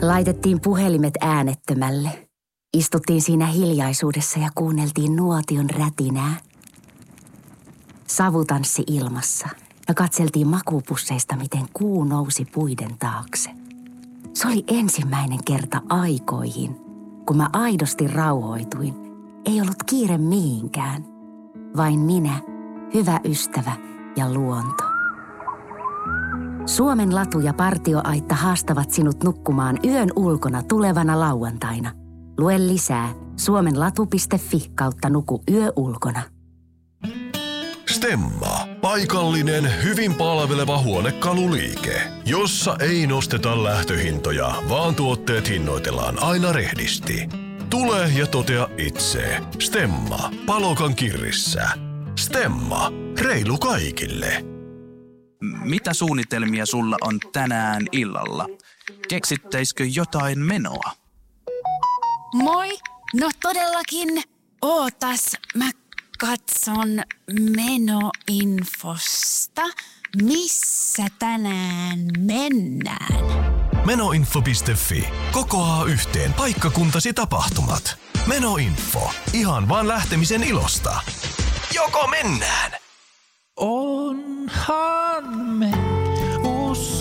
Laitettiin puhelimet äänettömälle. Istuttiin siinä hiljaisuudessa ja kuunneltiin nuotion rätinää. Savu tanssi ilmassa ja katseltiin makuupusseista, miten kuu nousi puiden taakse. Se oli ensimmäinen kerta aikoihin, kun mä aidosti rauhoituin. Ei ollut kiire mihinkään, vain minä, hyvä ystävä ja luonto. Suomen latu ja partioaitta haastavat sinut nukkumaan yön ulkona tulevana lauantaina. Lue lisää suomenlatu.fi/ nuku yö ulkona. Stemma. Paikallinen, hyvin palveleva huonekaluliike, jossa ei nosteta lähtöhintoja, vaan tuotteet hinnoitellaan aina rehdisti. Tule ja totea itse. Stemma. Palokan kirrissä. Stemma. Reilu kaikille. Mitä suunnitelmia sulla on tänään illalla? Keksittäisikö jotain menoa? Moi! No todellakin. Ootas, mä katson menoinfosta. Missä tänään mennään? Menoinfo.fi kokoaa yhteen paikkakuntasi tapahtumat. Menoinfo. Ihan vaan lähtemisen ilosta. Joko mennään? Onhan me